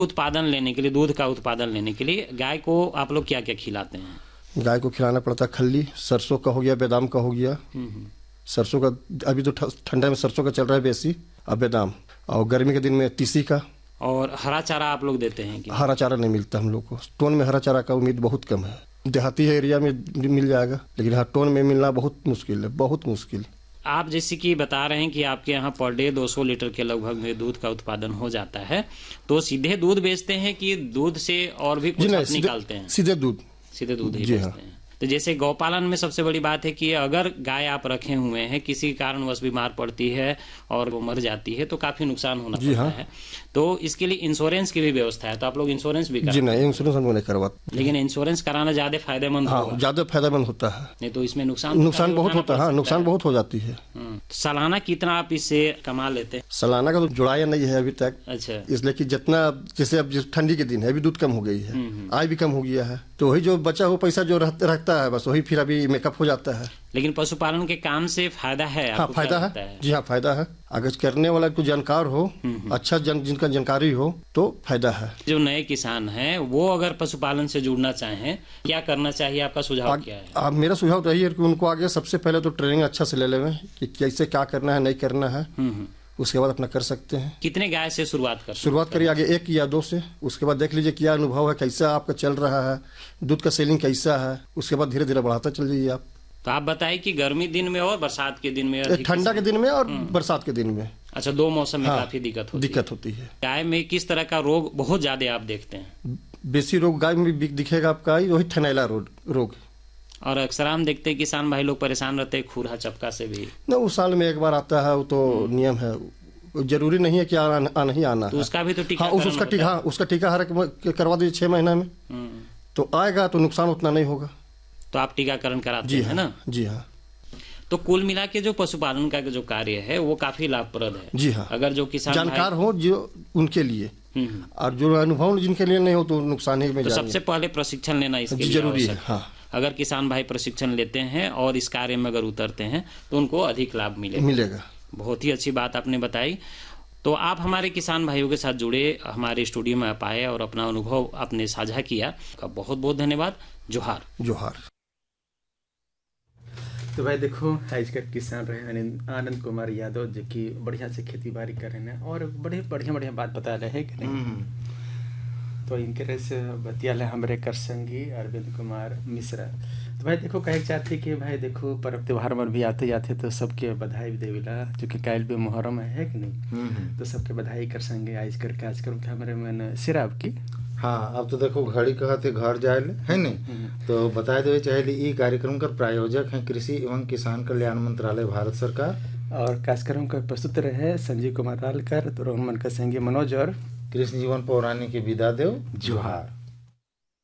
उत्पादन लेने के लिए, दूध का उत्पादन लेने के लिए गाय को आप लोग क्या क्या खिलाते हैं? गाय को खिलाना पड़ता है खल्ली, सरसों का हो गया, बादाम का हो गया। सरसों का अभी तो ठंडा में सरसों का चल रहा है बेसी, अब बादाम, और गर्मी के दिन में तीसी का। और हरा चारा आप लोग देते हैं कि? हरा चारा नहीं मिलता हम लोग को, टोन में हरा चारा का उम्मीद बहुत कम है। देहाती एरिया में मिल जाएगा, लेकिन हाँ टोन में मिलना बहुत मुश्किल है, बहुत मुश्किल। आप जैसे कि बता रहे हैं कि आपके यहाँ पर डे 200 लीटर के लगभग में दूध का उत्पादन हो जाता है, तो सीधे दूध बेचते हैं कि दूध से और भी कुछ आप निकालते हैं? सीधे दूध ही बेचते हैं। तो जैसे गौपालन में सबसे बड़ी बात है कि अगर गाय आप रखे हुए हैं, किसी कारणवश बीमार पड़ती है और वो मर जाती है तो काफी नुकसान होना पड़ता है, तो इसके लिए इंश्योरेंस की भी व्यवस्था है, तो आप लोग इंश्योरेंस भी करते हैं? जी नहीं, इंश्योरेंस हम नहीं करवाते। लेकिन इंश्योरेंस कराना ज्यादा फायदेमंद होगा? ज्यादा फायदेमंद होता है। नहीं तो इसमें नुकसान बहुत होता है, नुकसान बहुत हो जाती है। सालाना कितना आप इससे कमा लेते हैं? सालाना का तो जुड़ाया नहीं है अभी तक। अच्छा। इसलिए कि जितना, जैसे अब ठंडी के दिन है, अभी दूध कम हो गई है, आय भी कम हो गया है, तो वही जो बचा हुआ पैसा जो रखता है बस वही फिर अभी मेकअप हो जाता है। लेकिन पशुपालन के काम से फायदा है? हाँ फायदा है। जी हाँ फायदा है, अगर करने वाला कोई जानकार हो, अच्छा जिनका जानकारी हो तो फायदा है। जो नए किसान हैं वो अगर पशुपालन से जुड़ना चाहें, क्या करना चाहिए? आपका सुझाव क्या है? मेरा सुझाव तो यही है कि उनको आगे सबसे पहले तो ट्रेनिंग अच्छा से ले लें कि कैसे क्या करना है, नहीं करना है, उसके बाद अपना कर सकते हैं। कितने गाय से शुरुआत करिए आगे 1 या 2 से, उसके बाद देख लीजिए क्या अनुभव है, कैसा आपका चल रहा है, दूध का सेलिंग कैसा है, उसके बाद धीरे धीरे बढ़ाता चल जाइए आप। तो आप बताइए कि गर्मी दिन में और बरसात के दिन में? ठंडा के दिन में और बरसात के दिन में। अच्छा, 2 मौसम में काफी दिक्कत होती है। गाय में किस तरह का रोग बहुत ज्यादा आप देखते हैं? बेसी रोग गाय में दिखेगा आपका वही थनैला रोग। और अक्सर हम देखते हैं किसान भाई लोग परेशान रहते हैं खुरा चपका से भी। न, वो साल में एक बार आता है, वो तो नियम है, जरूरी नहीं है कि आना ही आना तो है। उसका भी तो टीका उसका टीका हर करवा दीजिए 6 महीना में, तो आएगा तो नुकसान उतना नहीं होगा। तो आप टीकाकरण कराते हैं ना? जी हाँ। तो कुल मिला के जो पशुपालन का जो कार्य है वो काफी लाभप्रद है। जी हाँ, अगर जो किसान जानकार हो जो उनके लिए, और जो अनुभव जिनके लिए नहीं हो तो नुकसान ही में। तो सबसे पहले प्रशिक्षण लेना इसके लिए जरूरी है। हाँ। अगर किसान भाई प्रशिक्षण लेते हैं और इस कार्य में अगर उतरते हैं तो उनको अधिक लाभ मिलेगा। बहुत ही अच्छी बात आपने बताई। तो आप हमारे किसान भाइयों के साथ जुड़े, हमारे स्टूडियो में आप आए और अपना अनुभव आपने साझा किया, आपका बहुत बहुत धन्यवाद। जोहार। जोहार। तो भाई देखो, आज का किसान रहे आनंद कुमार यादव, जो कि बढ़िया से खेती बाड़ी कर रहे हैं और बड़े बढ़िया बात बता रहे हैं कि नहीं। तो इनके से बतियाले हमारे कर संगी अरविंद कुमार मिश्रा। तो भाई देखो, कहे चाहते कि भाई देखो पर्व त्योहार में भी आते जाते तो सबके बधाई भी देविला, चूँकि काल भी मुहर्रम है कि नहीं, तो सबके बधाई कर संगे आज करके आजकल हमारे मन सिरा आपकी। हाँ, अब तो देखो घड़ी कहते घर जाए है नहीं, तो बताए देवे चाहे ई कार्यक्रम का प्रायोजक हैं कृषि एवं किसान कल्याण मंत्रालय भारत सरकार, और कार्यक्रम का प्रस्तुत रहे संजीव कुमार रालकर, तो रोहन मन का संगी मनोज और कृष्ण जीवन पौराणिक के विदा देव। जोहार।